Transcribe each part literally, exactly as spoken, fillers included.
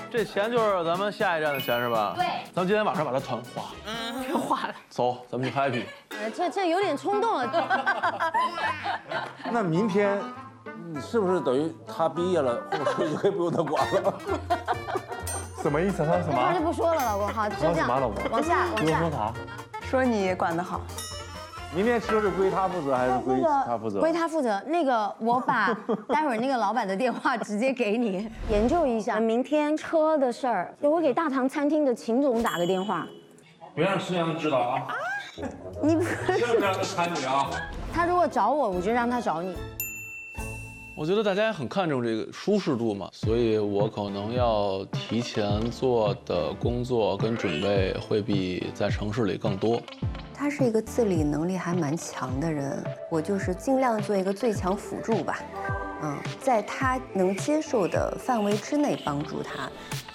这钱就是咱们下一站的钱是吧？ 对。 咱们今天晚上把它团花。 全花了。 走，咱们去 happy。 呃，这这有点冲动了。 那明天，是不是等于他毕业了，后事就可以不用他管了？ 什么意思？他说什这话就么？ 不说了，老公，好，就这样。 什么老公？ 往下，往下。 你又说啥？ 说你管得好。 明天吃是归他负责还是归他负责？ 归他负责。那个，我把待会儿那个老板的电话直接给你，研究一下明天车的事儿。我给大唐餐厅的秦总打个电话。 别让师娘知道啊！ 你不千万不让他参与啊！ 他如果找我，我就让他找你。 我觉得大家也很看重这个舒适度嘛，所以我可能要提前做的工作跟准备会比在城市里更多。 他是一个自理能力还蛮强的人，我就是尽量做一个最强辅助吧，嗯，在他能接受的范围之内帮助他。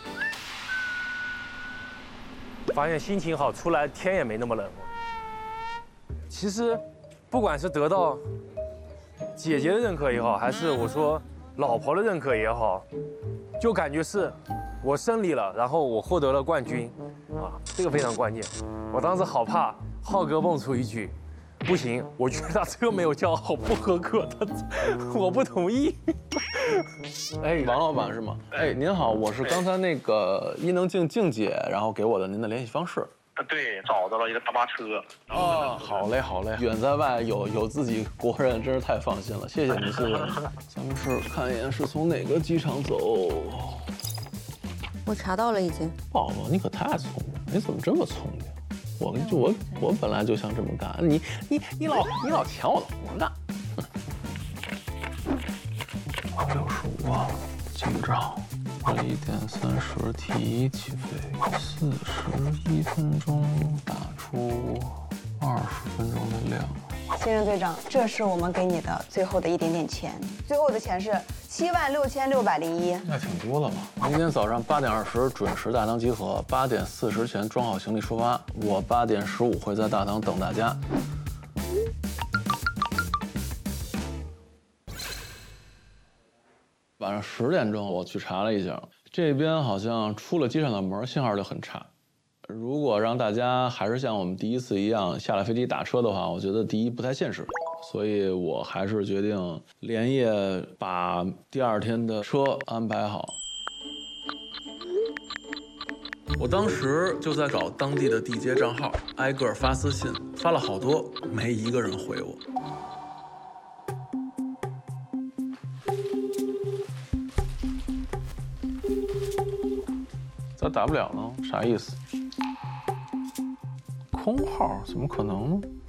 发现心情好，出来天也没那么冷。其实，不管是得到姐姐的认可也好，还是我说老婆的认可也好，就感觉是我胜利了，然后我获得了冠军，啊，这个非常关键。我当时好怕浩哥蹦出一句，不行，我觉得他车没有叫好，不合格，他我不同意。 哎，王老板是吗？哎，您好，我是刚才那个伊能静静姐，然后给我的您的联系方式。 啊，对，找到了一个大巴车。 哦，好嘞，好嘞，远在外有有自己国人，真是太放心了，谢谢您，谢谢您。咱们是看一眼是从哪个机场走。 我查到了已经。 宝宝，你可太聪明了，你怎么这么聪明？我就我我本来就想这么干，你你你老你老抢我的活干。六十五啊，记账。一点三十提一起飞，四十一分钟打出二十分钟的量。 新任队长，这是我们给你的最后的一点点钱，最后的钱是七万六千六百零一， 那挺多了吧？明天早上八点二十准时大堂集合，八点四十前装好行李出发。我八点十五会在大堂等大家。晚上十点钟，我去查了一下，这边好像出了机场的门，信号就很差。如果让大家还是像我们第一次一样下了飞机打车的话，我觉得第一不太现实，所以我还是决定连夜把第二天的车安排好。我当时就在找当地的地接账号，挨个发私信，发了好多，没一个人回我。咋打不了呢？啥意思？空号怎么可能呢？